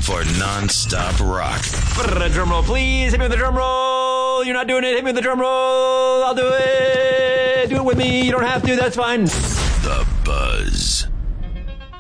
for non-stop rock. Drum roll, please. Hit me with the drum roll. You're not doing it. Hit me with the drum roll. I'll do it. Do it with me. You don't have to. That's fine. The Buzz.